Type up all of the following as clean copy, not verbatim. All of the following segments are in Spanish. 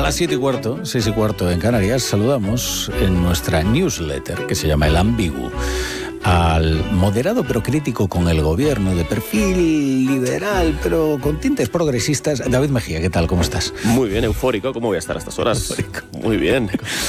las 7:15, 6:15 en Canarias, saludamos en nuestra newsletter que se llama El Ambiguo al moderado pero crítico con el gobierno, de perfil liberal pero con tintes progresistas, David Mejía. ¿Qué tal? ¿Cómo estás? Muy bien, eufórico. ¿Cómo voy a estar a estas horas? Eufórico. Muy bien.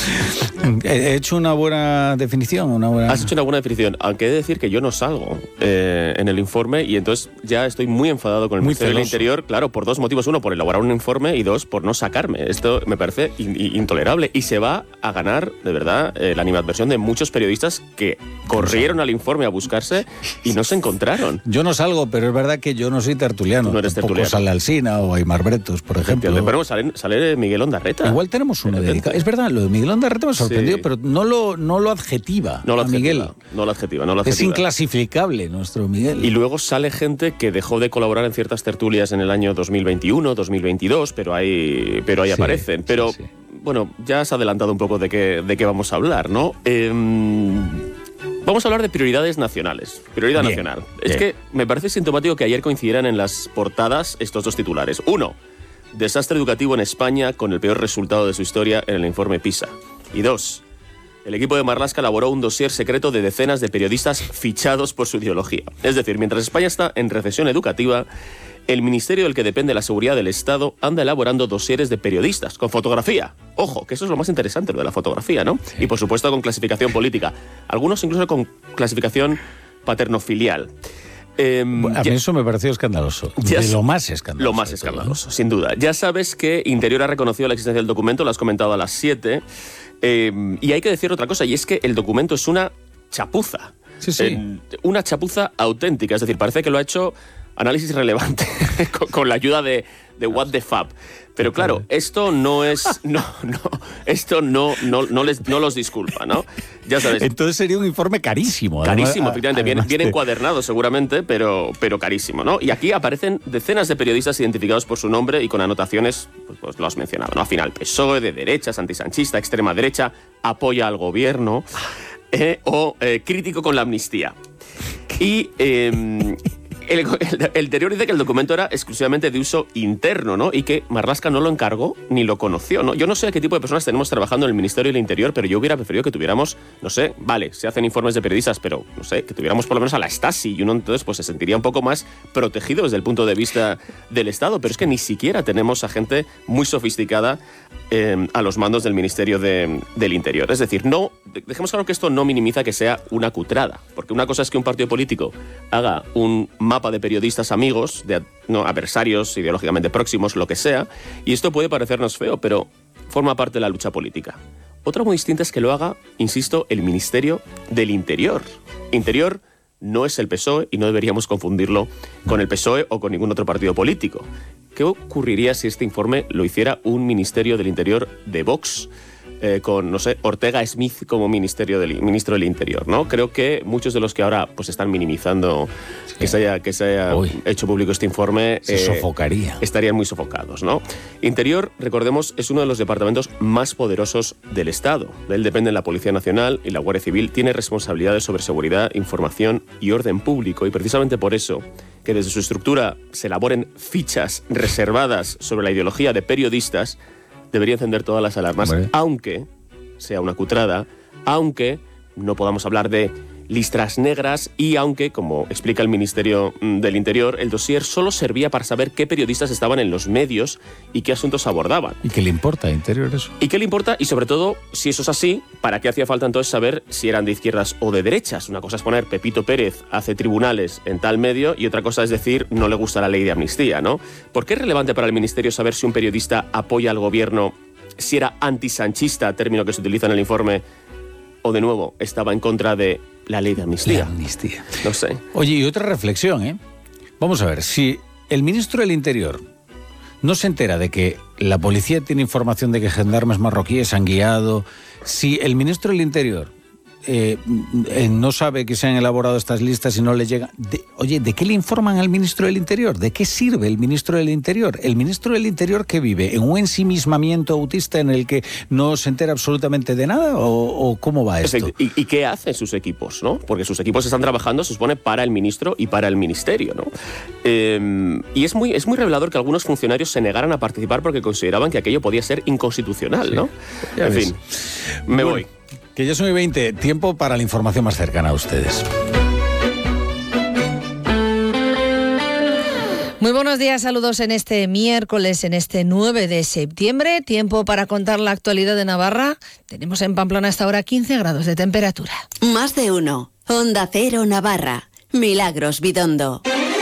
He hecho una buena definición. Has hecho una buena definición, aunque he de decir que yo no salgo en el informe y entonces ya estoy muy enfadado con el Ministerio del Interior, claro, por dos motivos. Uno, por elaborar un informe y dos, por no sacarme. Esto me parece intolerable y se va a ganar, de verdad, la animadversión de muchos periodistas que corrieron al informe a buscarse y no se encontraron. Yo no salgo, pero es verdad que yo no soy tertuliano. No eres tertuliano. Sale Alsina o Aymar Bretos, por ejemplo. Pero sale Miguel Ondarreta. Igual tenemos uno dedicado. Es verdad, lo de Miguel Ondarreta me sorprendió, sí, pero no lo adjetiva a Miguel. No lo adjetiva. Es inclasificable nuestro Miguel. Y luego sale gente que dejó de colaborar en ciertas tertulias en el año 2021, 2022, pero ahí sí, aparecen. Pero, sí. Bueno, ya has adelantado un poco de qué vamos a hablar, ¿no? Vamos a hablar de prioridades nacionales. Prioridad nacional. Es que me parece sintomático que ayer coincidieran en las portadas estos dos titulares. 1. Desastre educativo en España con el peor resultado de su historia en el informe PISA. Y 2. El equipo de Marlaska elaboró un dossier secreto de decenas de periodistas fichados por su ideología. Es decir, mientras España está en recesión educativa, el ministerio del que depende la seguridad del Estado anda elaborando dosieres de periodistas, con fotografía. Ojo, que eso es lo más interesante, lo de la fotografía, ¿no? Sí. Y por supuesto con clasificación política. Algunos incluso con clasificación paterno-filial. A mí eso me pareció escandaloso. Lo más escandaloso. Lo más escandaloso, sin duda. Ya sabes que Interior ha reconocido la existencia del documento, lo has comentado a las 7. Y hay que decir otra cosa, y es que el documento es una chapuza. Sí. Una chapuza auténtica. Es decir, parece que lo ha hecho análisis relevante con la ayuda de What the Fab. Pero claro, esto no es... esto no los disculpa, ¿no? Ya sabes. Entonces sería un informe carísimo. Carísimo, efectivamente. Bien encuadernado seguramente, pero carísimo, ¿no? Y aquí aparecen decenas de periodistas identificados por su nombre y con anotaciones, pues lo has mencionado, ¿no? Al final, PSOE, de derechas, antisanchista, extrema derecha, apoya al gobierno o crítico con la amnistía. Y... El Interior dice que el documento era exclusivamente de uso interno, ¿no? Y que Marlaska no lo encargó ni lo conoció, ¿no? Yo no sé qué tipo de personas tenemos trabajando en el Ministerio del Interior, pero yo hubiera preferido que tuviéramos, no sé, vale, se hacen informes de periodistas, pero, no sé, que tuviéramos por lo menos a la Stasi y uno entonces pues se sentiría un poco más protegido desde el punto de vista del Estado, pero es que ni siquiera tenemos a gente muy sofisticada a los mandos del Ministerio del Interior. Es decir, no dejemos claro que esto no minimiza que sea una cutrada, porque una cosa es que un partido político haga un mapa de periodistas amigos, adversarios ideológicamente próximos, lo que sea, y esto puede parecernos feo, pero forma parte de la lucha política. Otra muy distinta es que lo haga, insisto, el Ministerio del Interior. Interior no es el PSOE y no deberíamos confundirlo con el PSOE o con ningún otro partido político. ¿Qué ocurriría si este informe lo hiciera un Ministerio del Interior de Vox? Con, no sé, Ortega Smith como ministro del Interior, ¿no? Creo que muchos de los que ahora pues están minimizando que se haya hecho público este informe se sofocaría. Estarían muy sofocados, ¿no? Interior, recordemos, es uno de los departamentos más poderosos del Estado. De él dependen la Policía Nacional y la Guardia Civil. Tiene responsabilidades sobre seguridad, información y orden público, y precisamente por eso que desde su estructura se elaboren fichas reservadas sobre la ideología de periodistas debería encender todas las alarmas, aunque sea una cutrada, aunque no podamos hablar de listras negras y aunque, como explica el Ministerio del Interior, el dossier solo servía para saber qué periodistas estaban en los medios y qué asuntos abordaban. ¿Y qué le importa a Interior eso? ¿Y qué le importa? Y sobre todo, si eso es así, ¿para qué hacía falta entonces saber si eran de izquierdas o de derechas? Una cosa es poner Pepito Pérez hace tribunales en tal medio y otra cosa es decir no le gusta la ley de amnistía, ¿no? ¿Por qué es relevante para el Ministerio saber si un periodista apoya al gobierno, si era antisanchista, término que se utiliza en el informe, o de nuevo estaba en contra de la ley de amnistía? La amnistía. No sé. Oye, y otra reflexión, Vamos a ver, si el ministro del Interior no se entera de que la policía tiene información de que gendarmes marroquíes han guiado, si el ministro del Interior no sabe que se han elaborado estas listas y no le llega. Oye, ¿de qué le informan al ministro del Interior? ¿De qué sirve el ministro del Interior? ¿El ministro del Interior qué vive? ¿En un ensimismamiento autista en el que no se entera absolutamente de nada? ¿O cómo va esto? ¿Y qué hacen sus equipos, no? Porque sus equipos están trabajando, se supone, para el ministro y para el ministerio, ¿no? Y es muy revelador que algunos funcionarios se negaran a participar porque consideraban que aquello podía ser inconstitucional, ¿no? Sí, en fin, me voy. Que ya son y 20, tiempo para la información más cercana a ustedes. Muy buenos días, saludos en este miércoles, en este 9 de septiembre. Tiempo para contar la actualidad de Navarra. Tenemos en Pamplona hasta ahora 15 grados de temperatura. Más de uno. Onda Cero Navarra. Milagros Bidondo.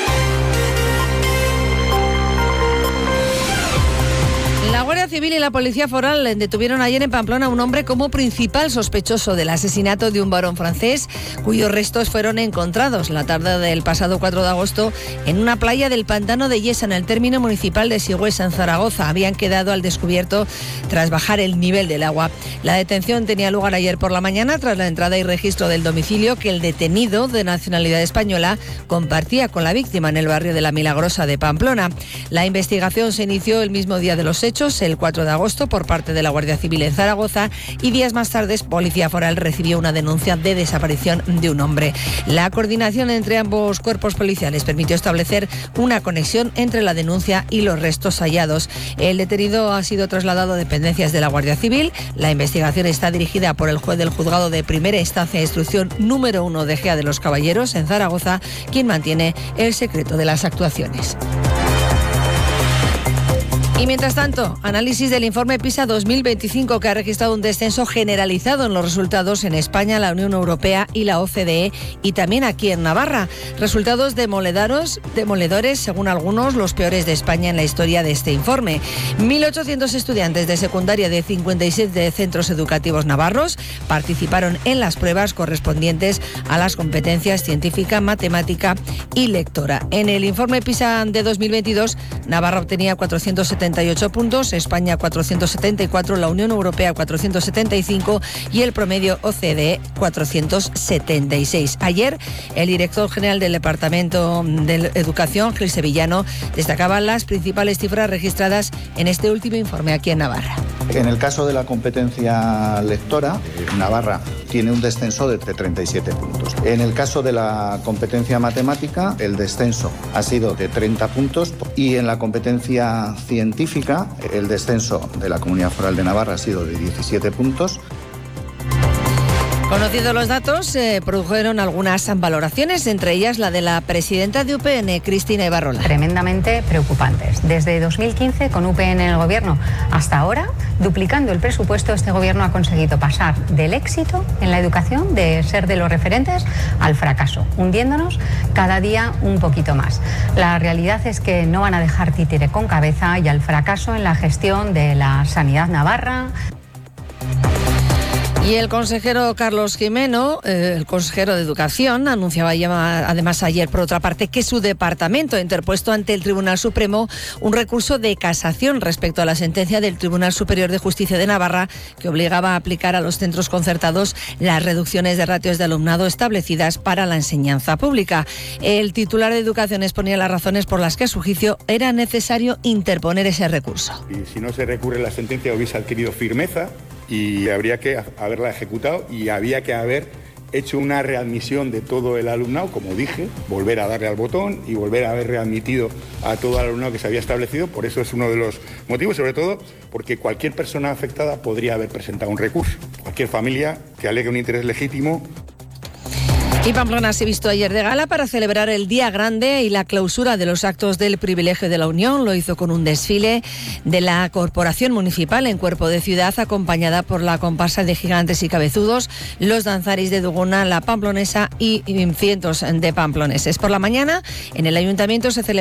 La Guardia Civil y la Policía Foral detuvieron ayer en Pamplona a un hombre como principal sospechoso del asesinato de un varón francés, cuyos restos fueron encontrados la tarde del pasado 4 de agosto en una playa del Pantano de Yesa, en el término municipal de Sigüenza, en Zaragoza. Habían quedado al descubierto tras bajar el nivel del agua. La detención tenía lugar ayer por la mañana tras la entrada y registro del domicilio que el detenido, de nacionalidad española, compartía con la víctima en el barrio de La Milagrosa de Pamplona. La investigación se inició el mismo día de los hechos, el 4 de agosto, por parte de la Guardia Civil en Zaragoza, y días más tarde Policía Foral recibió una denuncia de desaparición de un hombre. La coordinación entre ambos cuerpos policiales permitió establecer una conexión entre la denuncia y los restos hallados. El detenido ha sido trasladado a dependencias de la Guardia Civil. La investigación está dirigida por el juez del Juzgado de Primera Instancia de Instrucción número 1 de Gea de los Caballeros, en Zaragoza, quien mantiene el secreto de las actuaciones. Y mientras tanto, análisis del informe PISA 2025, que ha registrado un descenso generalizado en los resultados en España, la Unión Europea y la OCDE, y también aquí en Navarra. Resultados demoledores, según algunos, los peores de España en la historia de este informe. 1.800 estudiantes de secundaria de 57 centros educativos navarros participaron en las pruebas correspondientes a las competencias científica, matemática y lectora. En el informe PISA de 2022, Navarra obtenía 478 puntos, España 474, la Unión Europea 475 y el promedio OCDE 476. Ayer, el director general del Departamento de Educación, Gil Sevillano, destacaba las principales cifras registradas en este último informe aquí en Navarra. En el caso de la competencia lectora, Navarra tiene un descenso de 37 puntos. En el caso de la competencia matemática, el descenso ha sido de 30 puntos y en la competencia científica, el descenso de la Comunidad Foral de Navarra ha sido de 17 puntos. Conocidos los datos, se produjeron algunas valoraciones, entre ellas la de la presidenta de UPN, Cristina Ibarrola. Tremendamente preocupantes. Desde 2015, con UPN en el gobierno, hasta ahora, duplicando el presupuesto, este gobierno ha conseguido pasar del éxito en la educación, de ser de los referentes, al fracaso, hundiéndonos cada día un poquito más. La realidad es que no van a dejar títere con cabeza y al fracaso en la gestión de la sanidad navarra. Y el consejero Carlos Jimeno, el consejero de Educación, anunciaba ya, además ayer, por otra parte, que su departamento ha interpuesto ante el Tribunal Supremo un recurso de casación respecto a la sentencia del Tribunal Superior de Justicia de Navarra, que obligaba a aplicar a los centros concertados las reducciones de ratios de alumnado establecidas para la enseñanza pública. El titular de Educación exponía las razones por las que, a su juicio, era necesario interponer ese recurso. Y si no se recurre la sentencia, hubiese adquirido firmeza y habría que haberla ejecutado y había que haber hecho una readmisión de todo el alumnado, como dije, volver a darle al botón y volver a haber readmitido a todo el alumnado que se había establecido. Por eso es uno de los motivos, sobre todo porque cualquier persona afectada podría haber presentado un recurso. Cualquier familia que alegue un interés legítimo. Y Pamplona se vistió ayer de gala para celebrar el Día Grande y la clausura de los actos del Privilegio de la Unión. Lo hizo con un desfile de la Corporación Municipal en cuerpo de ciudad, acompañada por la comparsa de Gigantes y Cabezudos, los danzaris de Duguna, la Pamplonesa y cientos de pamploneses. Por la mañana, en el Ayuntamiento se celebró